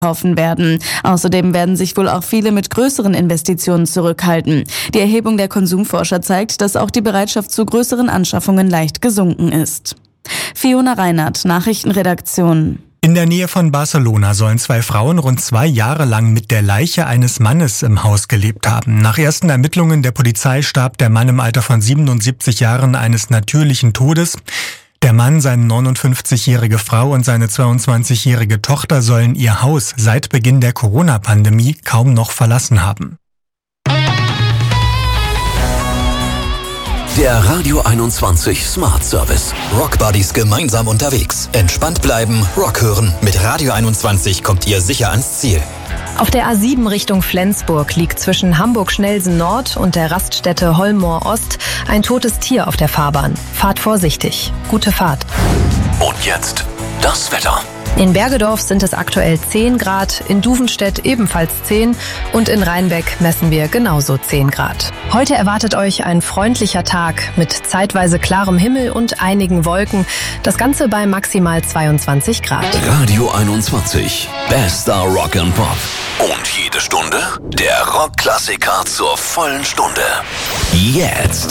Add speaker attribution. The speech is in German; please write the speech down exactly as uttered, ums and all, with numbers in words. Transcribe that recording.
Speaker 1: kaufen werden. Außerdem werden sich wohl auch viele mit größeren Investitionen zurückhalten. Die Erhebung der Konsumforscher zeigt, dass auch die Bereitschaft zu größeren Anschaffungen leicht gesunken ist. Fiona Reinhardt, Nachrichtenredaktion.
Speaker 2: In der Nähe von Barcelona sollen zwei Frauen rund zwei Jahre lang mit der Leiche eines Mannes im Haus gelebt haben. Nach ersten Ermittlungen der Polizei starb der Mann im Alter von siebenundsiebzig Jahren eines natürlichen Todes. Der Mann, seine neunundfünfzigjährige Frau und seine zweiundzwanzigjährige Tochter sollen ihr Haus seit Beginn der Corona-Pandemie kaum noch verlassen haben.
Speaker 3: Der Radio einundzwanzig Smart Service. Rock Buddies gemeinsam unterwegs. Entspannt bleiben, Rock hören. Mit Radio einundzwanzig kommt ihr sicher ans Ziel.
Speaker 4: Auf der A sieben Richtung Flensburg liegt zwischen Hamburg-Schnelsen Nord und der Raststätte Holmoor Ost ein totes Tier auf der Fahrbahn. Fahrt vorsichtig. Gute Fahrt.
Speaker 3: Und jetzt das Wetter.
Speaker 4: In Bergedorf sind es aktuell zehn Grad, in Duvenstedt ebenfalls zehn und in Rheinbeck messen wir genauso zehn Grad. Heute erwartet euch ein freundlicher Tag mit zeitweise klarem Himmel und einigen Wolken. Das Ganze bei maximal zweiundzwanzig Grad.
Speaker 3: Radio einundzwanzig. Bester Rock and Pop. Und jede Stunde der Rockklassiker zur vollen Stunde. Jetzt.